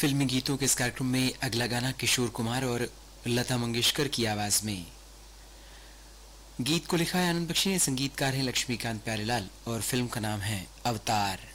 फिल्मी गीतों के इस कार्यक्रम में अगला गाना किशोर कुमार और लता मंगेशकर की आवाज में। गीत को लिखा है आनंद बख्शी ने, संगीतकार हैं लक्ष्मीकांत प्यारेलाल और फिल्म का नाम है अवतार।